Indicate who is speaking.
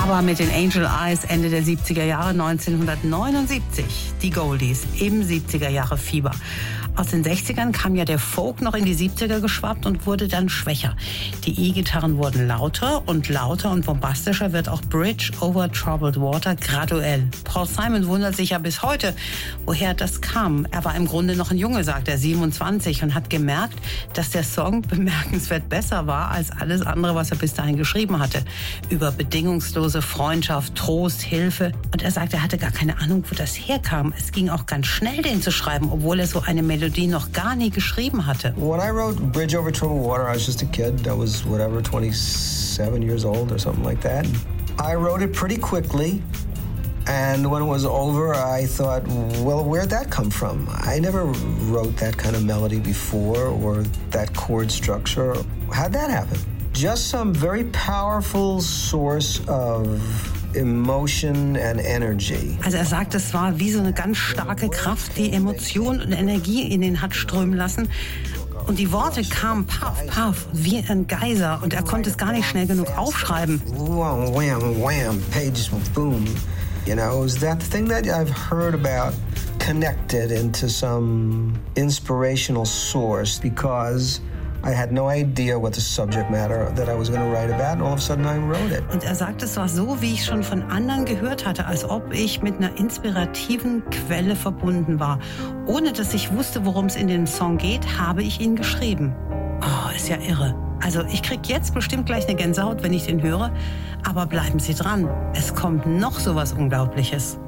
Speaker 1: Aber mit den Angel Eyes Ende der 70er Jahre 1979. Die Goldies im 70er Jahre Fieber. Aus den 60ern kam ja der Folk noch in die 70er geschwappt und wurde dann schwächer. Die E-Gitarren wurden lauter und bombastischer wird auch Bridge over Troubled Water graduell. Paul Simon wundert sich ja bis heute, woher das kam. Er war im Grunde noch ein Junge, sagt er, 27, und hat gemerkt, dass der Song bemerkenswert besser war als alles andere, was er bis dahin geschrieben hatte. Über bedingungslose Freundschaft, Trost, Hilfe. Und er sagt, er hatte gar keine Ahnung, wo das herkam. Es ging auch ganz schnell, den zu schreiben, obwohl er so eine Melodie noch gar nie geschrieben hatte.
Speaker 2: When I wrote Bridge Over Troubled Water, I was just a kid. I was 27 years old or something like that. I wrote it pretty quickly. And when it was over, I thought, well, where'd that come from? I never wrote that kind of melody before or that chord structure. How'd that happen? Just some very powerful source of emotion and energy.
Speaker 1: Also er sagt, es war wie so eine ganz starke Kraft, die Emotion und Energie in ihn hat strömen lassen. Und die Worte kamen paff, paff, wie ein Geiser. Und er konnte es gar nicht schnell genug aufschreiben.
Speaker 2: Wham, wham, wham, pages, boom. You know, is that the thing that I've heard about connected into some inspirational source because I had no idea what the subject matter that I was going to write about, and all of a sudden I wrote it.
Speaker 1: Und er sagt, es war so, wie ich schon von anderen gehört hatte, als ob ich mit einer inspirativen Quelle verbunden war. Ohne dass ich wusste, worum es in dem Song geht, habe ich ihn geschrieben. Oh, ist ja irre. Also ich krieg jetzt bestimmt gleich eine Gänsehaut, wenn ich den höre. Aber bleiben Sie dran. Es kommt noch so was Unglaubliches.